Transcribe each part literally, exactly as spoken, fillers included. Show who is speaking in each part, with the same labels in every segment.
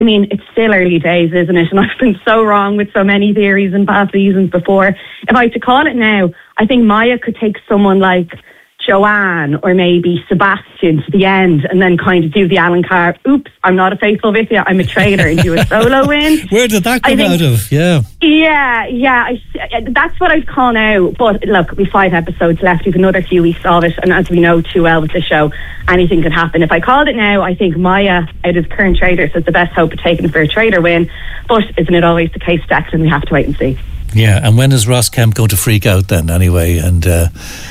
Speaker 1: I mean, it's still early days, isn't it? And I've been so wrong with so many theories in past seasons before. If I had to call it now, I think Maya could take someone like Joanne or maybe Sebastian to the end and then kind of do the Alan Carr, oops, I'm not a faithful with you, I'm a traitor, and do a solo win.
Speaker 2: Where did that come
Speaker 1: think,
Speaker 2: out of? Yeah.
Speaker 1: Yeah, yeah, I, that's what I'd call now. But look, we've five episodes left, we've another few weeks of it, and as we know too well with the show, anything could happen. If I called it now, I think Maya, out of the current traders, has the best hope of taking for a trader win. But isn't it always the case, Declan? We have to wait and see.
Speaker 2: Yeah, and when is Ross Kemp going to freak out then anyway? And uh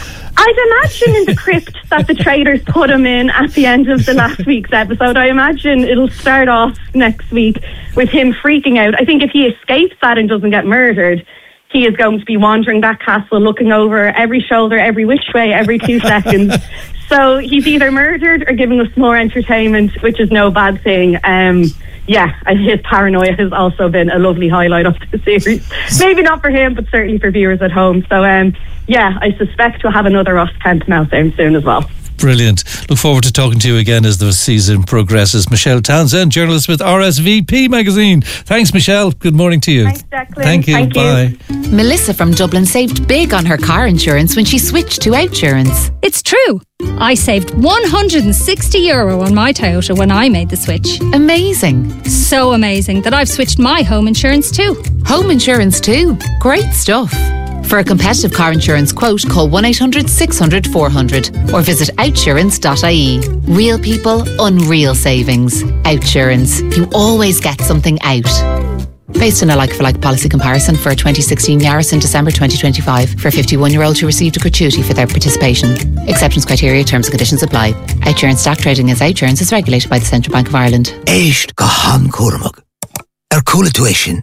Speaker 1: I'd imagine in the crypt that the traders put him in at the end of the last week's episode. I imagine it'll start off next week with him freaking out. I think if he escapes that and doesn't get murdered, he is going to be wandering that castle, looking over every shoulder, every which way, every two seconds. So he's either murdered or giving us more entertainment, which is no bad thing. Um, yeah, his paranoia has also been a lovely highlight of the series. Maybe not for him, but certainly for viewers at home. So, um, yeah, I suspect we'll have another Ross Kemp meltdown soon as well.
Speaker 2: Brilliant. Look forward to talking to you again as the season progresses. Michelle Townsend, journalist with R S V P magazine. Thanks, Michelle. Good morning to you.
Speaker 1: Thanks, Declan.
Speaker 2: Thank you.
Speaker 1: Thank
Speaker 2: Bye.
Speaker 1: you.
Speaker 3: Melissa from Dublin saved big on her car insurance when she switched to Outsurance.
Speaker 4: It's true. I saved one hundred sixty euro on my Toyota when I made the switch.
Speaker 3: Amazing.
Speaker 4: So amazing that I've switched my home insurance too.
Speaker 3: Home insurance too. Great stuff. For a competitive car insurance quote, call one eight hundred six hundred four hundred or visit outsurance dot I E. Real people, unreal savings. Outsurance. You always get something out. Based on a like-for-like policy comparison for a twenty sixteen Yaris in December twenty twenty-five for fifty-one-year-olds who received a gratuity for their participation. Exceptions, criteria, terms and conditions apply. Outsurance stock trading as Outsurance is regulated by the Central Bank of Ireland.
Speaker 5: Éist go han cuaramach. Ar coola tuition.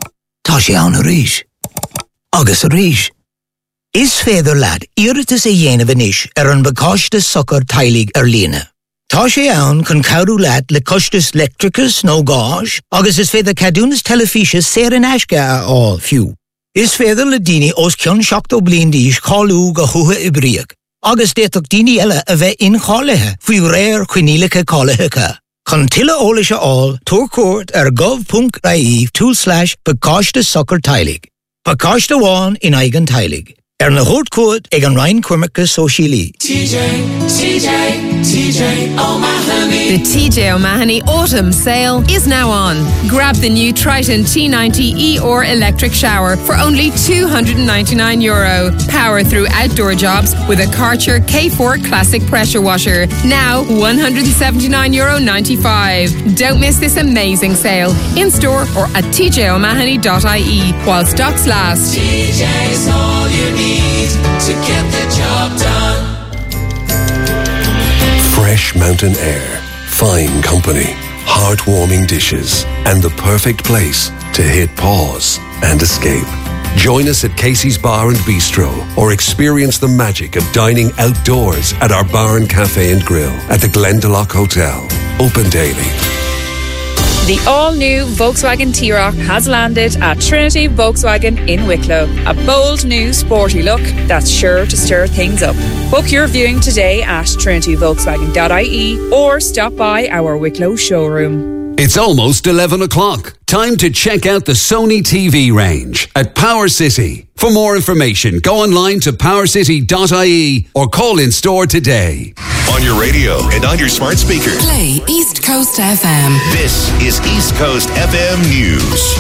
Speaker 5: Tá sé an a rís. Agus a rís. Is féidir lad iiritas a dhéanamh inis ar an bacáiste succar tailig ar lína. Tá sé ann chun cabhrú leat le costas lectricus nó gáis, agus is féidir cadúnas telefíse sér an eisce a á fiú. Is féidir le daoine os ceann seachtó bliain d'aois cáilú go chutha i bríoch, agus déach daoine eile a bheith incháthaithe faoi réir chuinílacha cálathacha. Chun tuile eolais all, tuair cuairt ar gov.ie two slash bacáiste succar tailig. Bacáiste bháin in aigean tailig. Er na hót cuad ag an Ryan Cuirmica Sóisialí.
Speaker 6: T J, T J, T J O'Mahony. The T J O'Mahony Autumn Sale is now on. Grab the new Triton T ninety E or electric shower for only two hundred ninety-nine euro. Power through outdoor jobs with a Karcher K four Classic pressure washer. Now one hundred seventy-nine euro ninety-five. Don't miss this amazing sale. In store or at t j o'mahony dot I E while stocks last.
Speaker 7: T J's all you need to get the job done.
Speaker 8: Fresh mountain air, fine company, heartwarming dishes, and the perfect place to hit pause and escape. Join us at Casey's Bar and Bistro or experience the magic of dining outdoors at our bar and cafe and grill at the Glendalough Hotel. Open daily.
Speaker 9: The all-new Volkswagen T-Roc has landed at Trinity Volkswagen in Wicklow. A bold new sporty look that's sure to stir things up. Book your viewing today at trinity volkswagen dot I E or stop by our Wicklow showroom.
Speaker 10: It's almost eleven o'clock. Time to check out the Sony T V range at Power City. For more information, go online to power city dot I E or call in store today.
Speaker 11: On your radio and on your smart speaker.
Speaker 12: Play East Coast F M.
Speaker 11: This is East Coast F M News.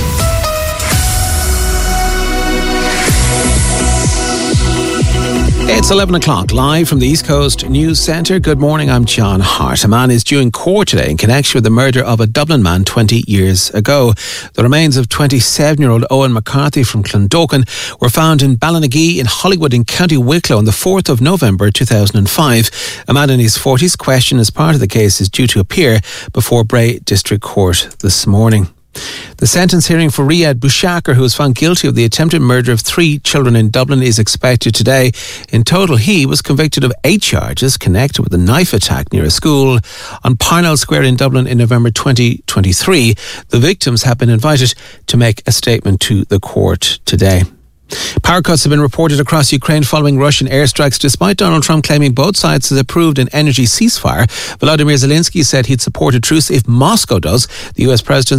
Speaker 13: It's eleven o'clock, live from the East Coast News Centre. Good morning, I'm John Hart. A man is due in court today in connection with the murder of a Dublin man twenty years ago. The remains of twenty-seven-year-old Owen McCarthy from Clondalkin were found in Ballynagee in Hollywood in County Wicklow on the fourth of November two thousand five. A man in his forties questioned as part of the case is due to appear before Bray District Court this morning. The sentence hearing for Riyad Boushakar, who was found guilty of the attempted murder of three children in Dublin, is expected today. In total, he was convicted of eight charges connected with a knife attack near a school on Parnell Square in Dublin in November twenty twenty-three. The victims have been invited to make a statement to the court today. Power cuts have been reported across Ukraine following Russian airstrikes, despite Donald Trump claiming both sides has approved an energy ceasefire. Volodymyr Zelensky said he'd support a truce if Moscow does. The U S president